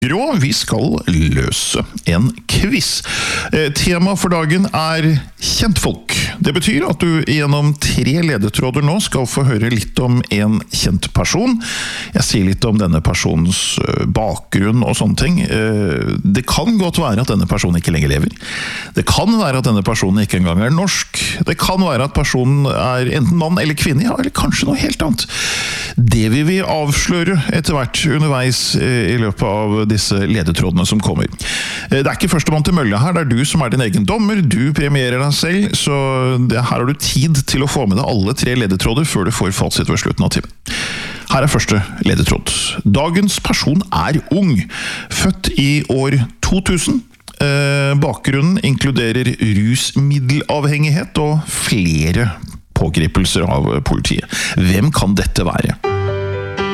Grå, vi skal løse en quiz. Tema for dagen kjentfolk. Det betyr at du gjennom 3 ledetråder nå skal få høre litt om en kjent person. Jeg sier litt om denne personens bakgrunn og sånne ting. Det kan godt være at denne personen ikke lenger lever. Det kan være at denne personen ikke engang norsk. Det kan være at personen enten mann eller kvinne, ja, eller kanskje noe helt annet. Det vil vi avsløre etter hvert underveis i løpet av disse ledetrådene som kommer. Det ikke førstemann til mølla her, det du som din egen dommer, du premierer deg selv, så her har du tid til å få med deg alle 3 ledetråder før du får fasit ved slutten av timen. Her første ledetråd. Dagens person ung, født i år 2000. Bakgrunnen inkluderer rusmiddelavhengighet og flere pågripelser av politiet. Hvem kan dette være?